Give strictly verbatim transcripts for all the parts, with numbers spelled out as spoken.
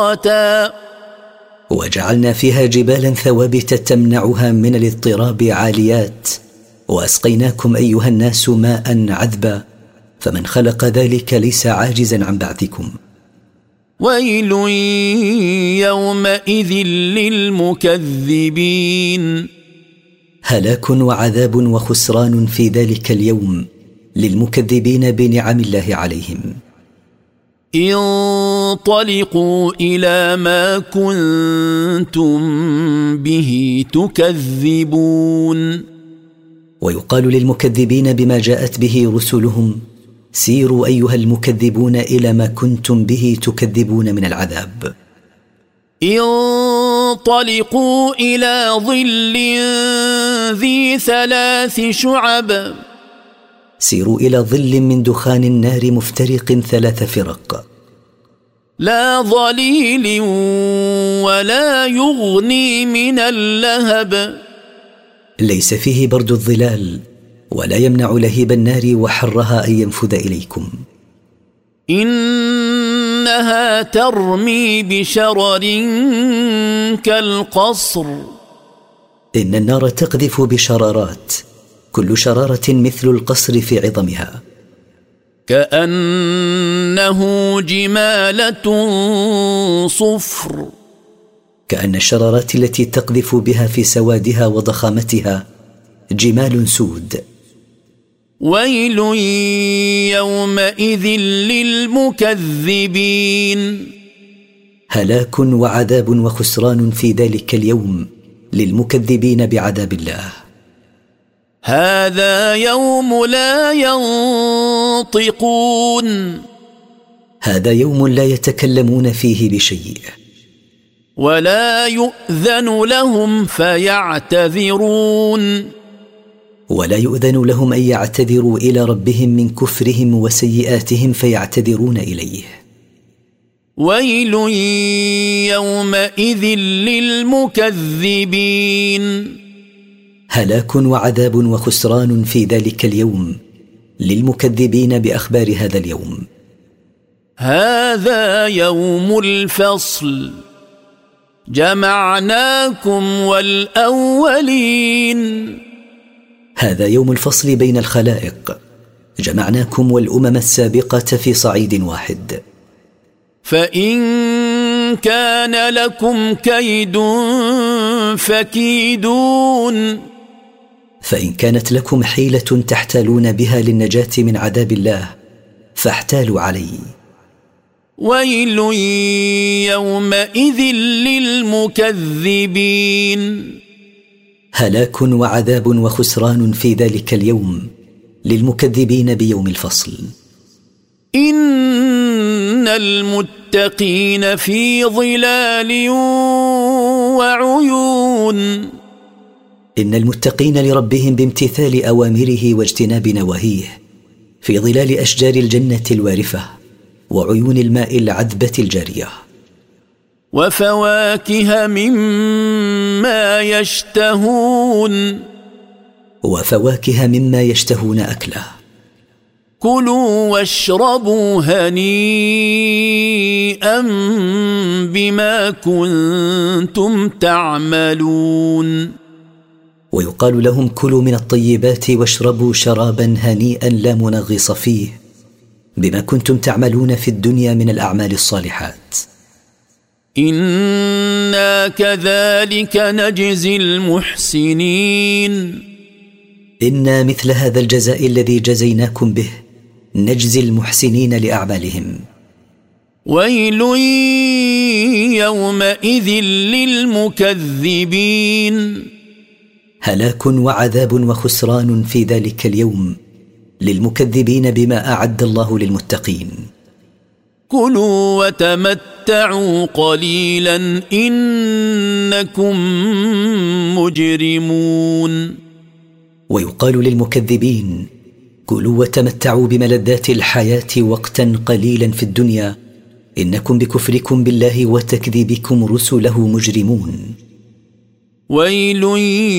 وجعلنا فيها جبالا ثوابت تمنعها من الاضطراب عاليات، وأسقيناكم أيها الناس ماء عذبا، فمن خلق ذلك ليس عاجزا عن بعثكم. ويل يومئذ للمكذبين. هلاك وعذاب وخسران في ذلك اليوم للمكذبين بنعم الله عليهم. انطلقوا إلى ما كنتم به تكذبون. ويقال للمكذبين بما جاءت به رسلهم: سيروا أيها المكذبون إلى ما كنتم به تكذبون من العذاب. انطلقوا إلى ظل ذي ثلاث شعب. سيروا إلى ظل من دخان النار مفترق ثلاث فرق، لا ظليل ولا يغني من اللهب. ليس فيه برد الظلال ولا يمنع لهيب النار وحرها أن ينفذ إليكم. إنها ترمي بشرر كالقصر. إن النار تقذف بشرارات، كل شرارة مثل القصر في عظمها. كأنه جمالة صفر. كأن الشرارات التي تقذف بها في سوادها وضخامتها جمال سود. ويل يومئذ للمكذبين. هلاك وعذاب وخسران في ذلك اليوم للمكذبين بعذاب الله. هذا يوم لا ينطقون. هذا يوم لا يتكلمون فيه بشيء. ولا يؤذن لهم فيعتذرون. ولا يؤذن لهم أن يعتذروا إلى ربهم من كفرهم وسيئاتهم فيعتذرون إليه. ويل يومئذ للمكذبين. هلاك وعذاب وخسران في ذلك اليوم للمكذبين بأخبار هذا اليوم. هذا يوم الفصل، جمعناكم والأولين. هذا يوم الفصل بين الخلائق، جمعناكم والأمم السابقة في صعيد واحد. فإن كان لكم كيد فكيدون. فإن كانت لكم حيلة تحتالون بها للنجاة من عذاب الله فاحتالوا علي. ويل يومئذ للمكذبين. هلاك وعذاب وخسران في ذلك اليوم للمكذبين بيوم الفصل. إن المتقين في ظلال وعيون. إن المتقين لربهم بامتثال أوامره واجتناب نواهيه في ظلال أشجار الجنة الوارفة وعيون الماء العذبة الجارية. وفواكه مما يشتهون. وفواكه مما يشتهون أكله. كلوا واشربوا هنيئا بما كنتم تعملون. ويقال لهم: كلوا من الطيبات واشربوا شرابا هنيئا لا منغص فيه بما كنتم تعملون في الدنيا من الأعمال الصالحات. إنا كذلك نجزي المحسنين. إنا مثل هذا الجزاء الذي جزيناكم به نجزي المحسنين لأعمالهم. ويل يومئذ للمكذبين. هلاك وعذاب وخسران في ذلك اليوم للمكذبين بما أعد الله للمتقين. كلوا وتمتعوا قليلا إنكم مجرمون. ويقال للمكذبين: كلوا وتمتعوا بملذات الحياة وقتا قليلا في الدنيا إنكم بكفركم بالله وتكذيبكم رسله مجرمون. ويل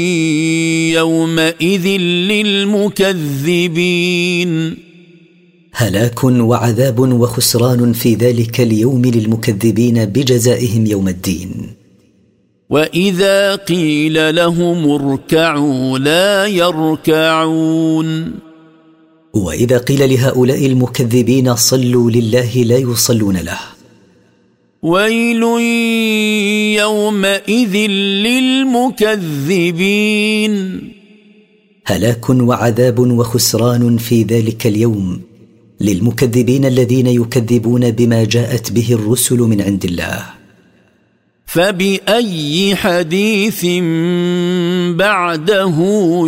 يومئذ للمكذبين. هلاك وعذاب وخسران في ذلك اليوم للمكذبين بجزائهم يوم الدين. وإذا قيل لهم اركعوا لا يركعون. وإذا قيل لهؤلاء المكذبين صلوا لله لا يصلون له. ويل يومئذ للمكذبين. هلاك وعذاب وخسران في ذلك اليوم للمكذبين الذين يكذبون بما جاءت به الرسل من عند الله. فبأي حديث بعده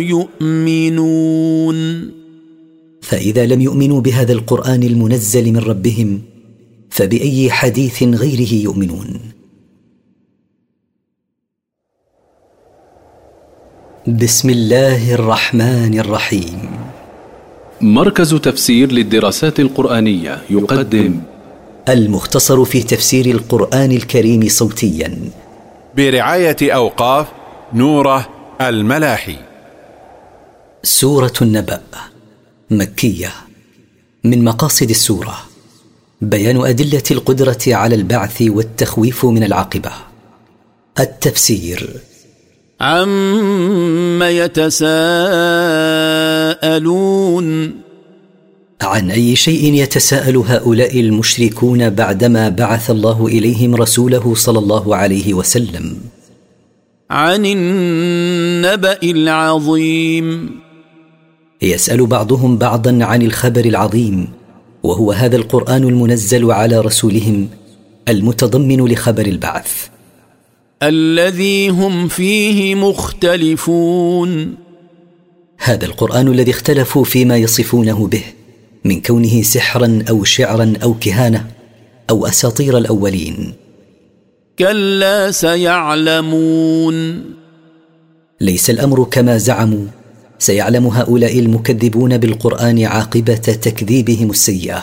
يؤمنون. فإذا لم يؤمنوا بهذا القرآن المنزل من ربهم فبأي حديث غيره يؤمنون. بسم الله الرحمن الرحيم. مركز تفسير للدراسات القرآنية يقدم المختصر في تفسير القرآن الكريم صوتيا برعاية أوقاف نوره الملاحي. سورة النبأ مكية. من مقاصد السورة بيان أدلة القدرة على البعث والتخويف من العاقبة. التفسير. عما يتساءلون. عن أي شيء يتساءل هؤلاء المشركون بعدما بعث الله إليهم رسوله صلى الله عليه وسلم؟ عن النبأ العظيم. يسأل بعضهم بعضا عن الخبر العظيم، وهو هذا القرآن المنزل على رسولهم المتضمن لخبر البعث، الذي هم فيه مختلفون. هذا القرآن الذي اختلفوا فيما يصفونه به من كونه سحرا أو شعرا أو كهانة أو أساطير الأولين. كلا سيعلمون. ليس الأمر كما زعموا، سيعلم هؤلاء المكذبون بالقرآن عاقبة تكذيبهم السيئة.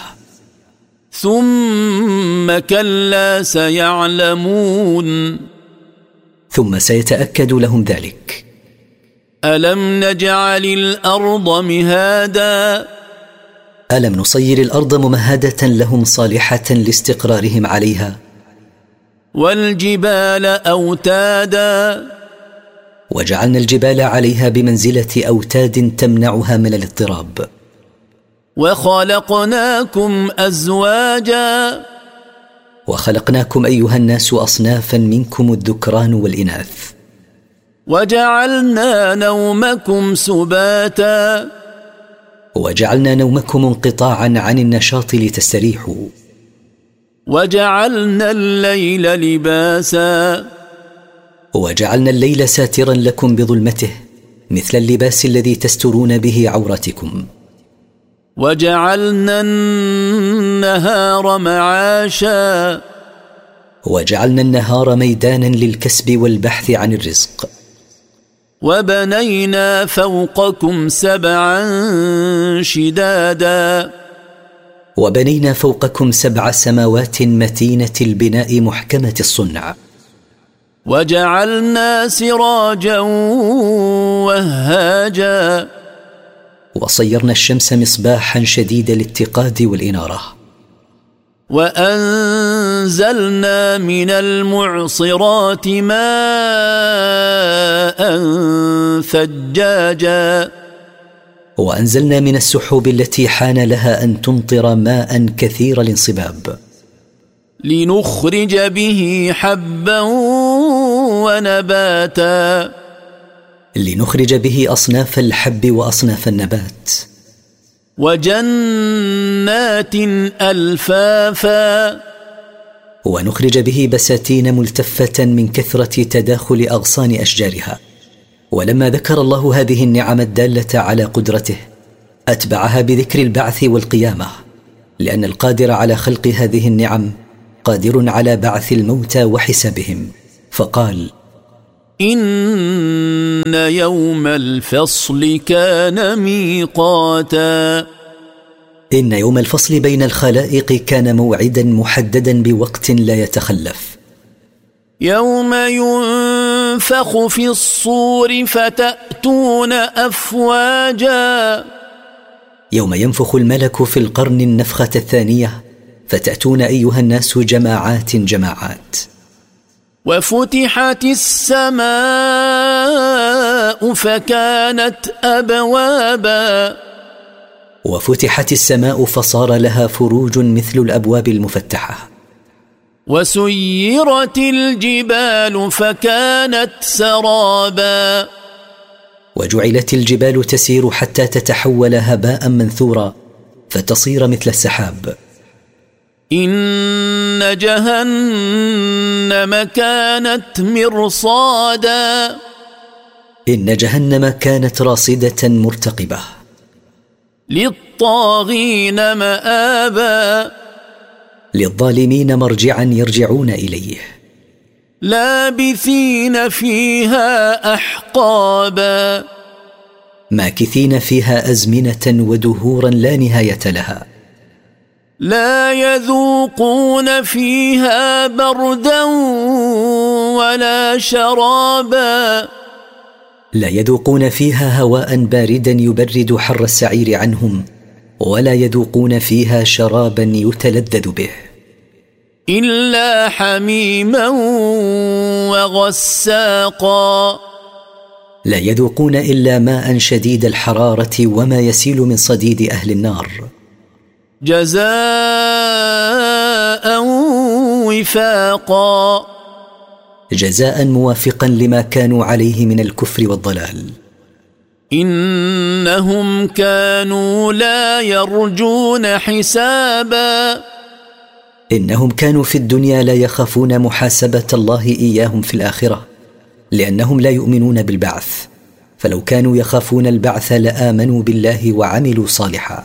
ثم كلا سيعلمون. ثم سيتأكد لهم ذلك. ألم نجعل الأرض مهادا. ألم نصير الأرض ممهدة لهم صالحة لاستقرارهم عليها. والجبال أوتادا. وجعلنا الجبال عليها بمنزلة أوتاد تمنعها من الاضطراب. وخلقناكم أزواجا. وخلقناكم أيها الناس أصنافا منكم الذكران والإناث. وجعلنا نومكم سباتا. وجعلنا نومكم انقطاعا عن النشاط لتستريحوا. وجعلنا الليل لباسا. وجعلنا الليل ساترا لكم بظلمته مثل اللباس الذي تسترون به عورتكم. وجعلنا النهار معاشا. وجعلنا النهار ميدانا للكسب والبحث عن الرزق. وبنينا فوقكم سبعا شدادا. وبنينا فوقكم سبع سماوات متينة البناء محكمة الصنع. وجعلنا سراجا وهاجا. وصيرنا الشمس مصباحا شديد الاتقاد والإنارة. وأنزلنا من المعصرات ماء ثجاجا. وأنزلنا من السحب التي حان لها أن تمطر ماء كثير الانصباب. لنخرج به حبا ونباتا. لنخرج به أصناف الحب وأصناف النبات. وجنات ألفافا. ونخرج به بساتين ملتفة من كثرة تداخل أغصان أشجارها. ولما ذكر الله هذه النعم الدالة على قدرته أتبعها بذكر البعث والقيامة، لأن القادر على خلق هذه النعم قادر على بعث الموتى وحسابهم، فقال: إن يوم الفصل كان ميقاتا. إن يوم الفصل بين الخلائق كان موعدا محددا بوقت لا يتخلف. يوم ينفخ في الصور فتأتون أفواجا. يوم ينفخ الملك في القرن النفخة الثانية فتأتون أيها الناس جماعات جماعات. وفتحت السماء فكانت أبوابا. وفتحت السماء فصار لها فروج مثل الأبواب المفتحة. وسيرت الجبال فكانت سرابا. وجعلت الجبال تسير حتى تتحول هباء منثورا فتصير مثل السحاب. إن جهنم كانت مرصادا. إن جهنم كانت راصدة مرتقبة. للطاغين مآبا. للظالمين مرجعا يرجعون إليه. لابثين فيها أحقابا. ماكثين فيها أزمنة ودهورا لا نهاية لها. لا يذوقون فيها بردا ولا شرابا. لا يذوقون فيها هواء باردا يبرد حر السعير عنهم ولا يذوقون فيها شرابا يتلذذ به إلا حميما وغساقا. لا يذوقون إلا ماء شديد الحرارة وما يسيل من صديد أهل النار. جزاء وفاقا. جزاء موافقا لما كانوا عليه من الكفر والضلال. إنهم كانوا لا يرجون حسابا. إنهم كانوا في الدنيا لا يخافون محاسبة الله إياهم في الآخرة لأنهم لا يؤمنون بالبعث، فلو كانوا يخافون البعث لآمنوا بالله وعملوا صالحا.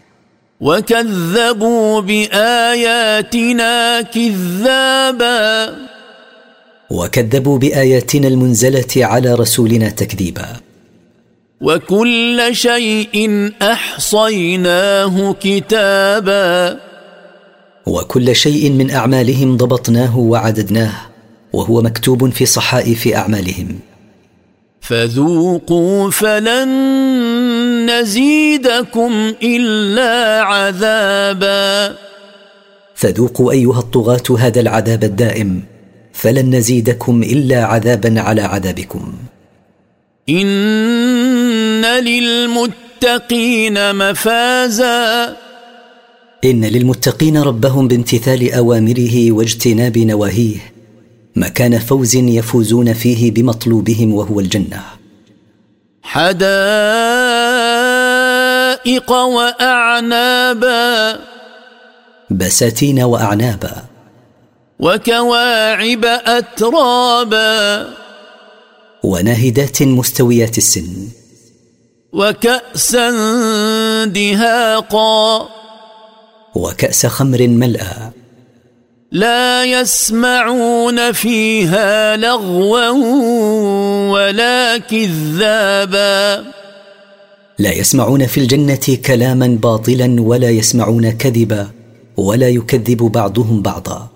وكذبوا بآياتنا كذابا. وكذبوا بآياتنا المنزلة على رسولنا تكذيبا. وكل شيء أحصيناه كتابا. وكل شيء من أعمالهم ضبطناه وعددناه وهو مكتوب في صحائف أعمالهم. فذوقوا فلن نزيدكم إلا عذابا. فذوقوا أيها الطغاة هذا العذاب الدائم فلن نزيدكم إلا عذابا على عذابكم. إن للمتقين مفازا. إن للمتقين ربهم بامتثال أوامره واجتناب نواهيه مكان فوز يفوزون فيه بمطلوبهم وهو الجنة. حدائق وأعنابا. بساتين وأعنابا. وكواعب أترابا. وناهدات مستويات السن. وكأسا دهاقا. وكأس خمر ملأى. لا يسمعون فيها لغوا ولا كذابا. لا يسمعون في الجنة كلاما باطلا ولا يسمعون كذبا ولا يكذب بعضهم بعضا.